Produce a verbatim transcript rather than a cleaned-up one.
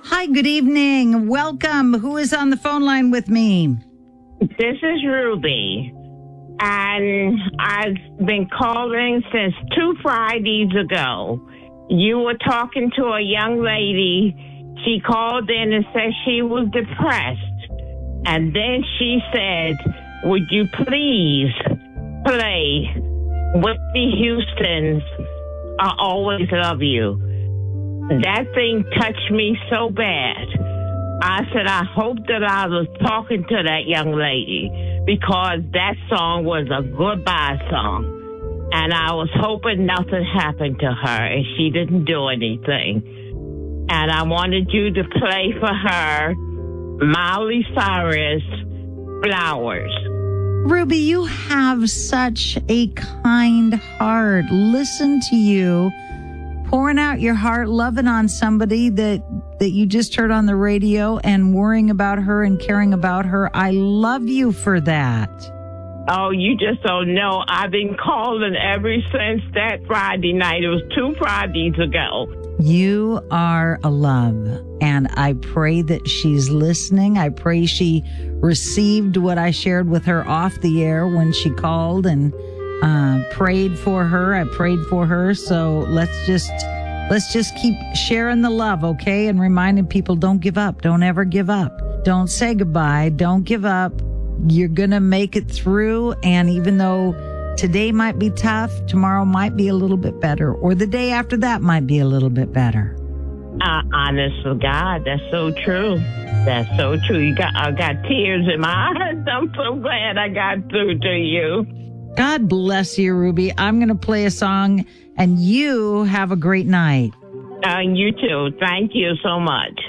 Hi, good evening. Welcome. Who is on the phone line with me? This is Ruby, and I've been calling since two Fridays ago. You were talking to a young lady. She called in and said she was depressed, and then she said, would you please play Whitney Houston's I Always Love You? That thing touched me so bad. I said, I hope that I was talking to that young lady, because that song was a goodbye song. And I was hoping nothing happened to her and she didn't do anything. And I wanted you to play for her Miley Cyrus, Flowers. Ruby, you have such a kind heart. Listen to you pouring out your heart, loving on somebody that that you just heard on the radio and worrying about her and caring about her. I love you for that. Oh, you just don't know. I've been calling ever since that Friday night. It was two Fridays ago. You are a love, and I pray that she's listening. I pray she received what I shared with her off the air when she called and uh, prayed for her. I prayed for her. So let's just let's just keep sharing the love, okay? And reminding people, don't give up. Don't ever give up. Don't say goodbye. Don't give up. You're going to make it through. And even though today might be tough, tomorrow might be a little bit better, or the day after that might be a little bit better. Uh, honest to God, that's so true. That's so true. You got, I got tears in my eyes. I'm so glad I got through to you. God bless you, Ruby. I'm going to play a song, and you have a great night. Uh, you too. Thank you so much.